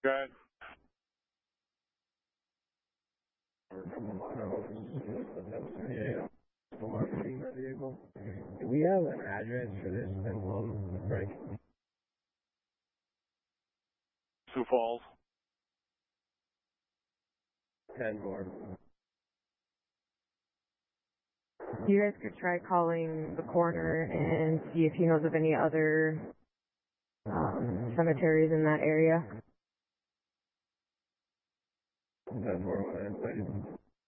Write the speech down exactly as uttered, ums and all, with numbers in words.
Good. Do we have an address for this thing? Break. Sioux Falls. Ten more. You guys could try calling the coroner and see if he knows of any other um, cemeteries in that area. Ten more.